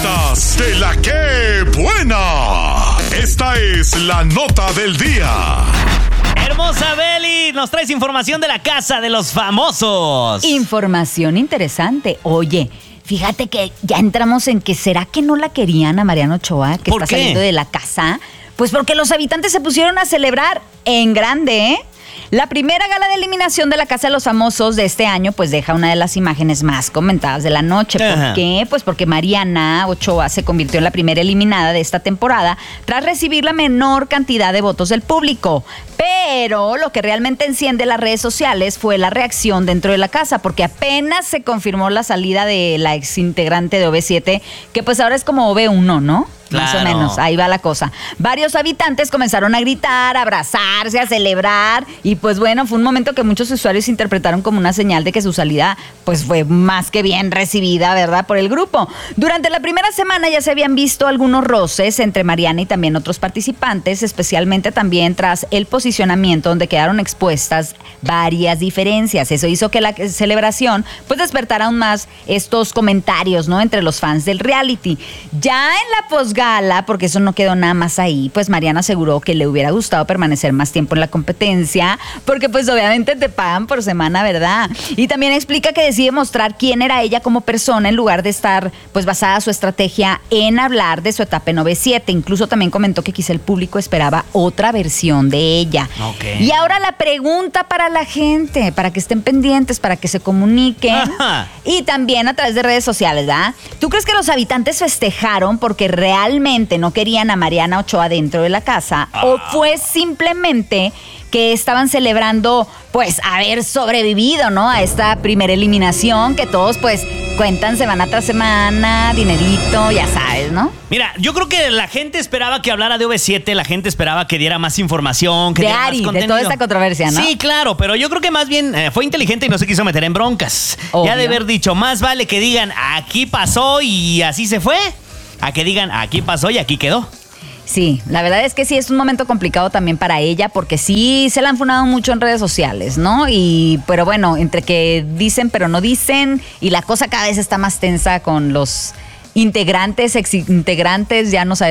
notas de la ¡Qué buena! Esta es la nota del día. Hermosa Beli, nos traes información de la casa de los famosos. Información interesante. Oye, fíjate que ya entramos en que ¿será que no la querían a Mariana Ochoa, que ¿Por está qué? saliendo de la casa? Pues porque los habitantes se pusieron a celebrar en grande, ¿eh? La primera gala de eliminación de la Casa de los Famosos de este año pues deja una de las imágenes más comentadas de la noche. Ajá. ¿Por qué? Pues porque Mariana Ochoa se convirtió en la primera eliminada de esta temporada tras recibir la menor cantidad de votos del público. Pero lo que realmente enciende las redes sociales fue la reacción dentro de la casa, porque apenas se confirmó la salida de la exintegrante de OV7, que pues ahora es como OV1, ¿no? Más o Claro. menos, ahí va la cosa. Varios habitantes comenzaron a gritar, a abrazarse, a celebrar y pues bueno, fue un momento que muchos usuarios interpretaron como una señal de que su salida pues fue más que bien recibida, ¿verdad? Por el grupo. Durante la primera semana ya se habían visto algunos roces entre Mariana y también otros participantes, especialmente también tras el posicionamiento donde quedaron expuestas varias diferencias. Eso hizo que la celebración pues despertara aún más estos comentarios, ¿no? Entre los fans del reality. Ya en la posgala, porque eso no quedó nada más ahí, pues Mariana aseguró que le hubiera gustado permanecer más tiempo en la competencia, porque pues obviamente te pagan por semana, ¿verdad? Y también explica que decide mostrar quién era ella como persona en lugar de estar pues basada su estrategia en hablar de su etapa en OV7. Incluso también comentó que quizá el público esperaba otra versión de ella. Ok. Y ahora la pregunta para la gente, para que estén pendientes, para que se comuniquen. Ajá. Y también a través de redes sociales, ¿verdad? ¿Tú crees que los habitantes festejaron porque realmente no querían a Mariana Ochoa dentro de la casa? ¿O fue simplemente que estaban celebrando, pues, haber sobrevivido, ¿no? A esta primera eliminación, que todos, pues, cuentan semana tras semana, dinerito, ya sabes, ¿no? Mira, yo creo que la gente esperaba que hablara de OV7, la gente esperaba que diera más información, que De diera Ari, más de contenido. toda esta controversia, ¿no? Sí, claro, pero yo creo que más bien fue inteligente y no se quiso meter en broncas. Obvio. Ya de haber dicho, más vale que digan, aquí pasó y así se fue, a que digan, aquí pasó y aquí quedó. Sí, la verdad es que sí es un momento complicado también para ella, porque sí se la han funado mucho en redes sociales, ¿no? Pero bueno, entre que dicen pero no dicen, y la cosa cada vez está más tensa con los integrantes, exintegrantes, ya no sabemos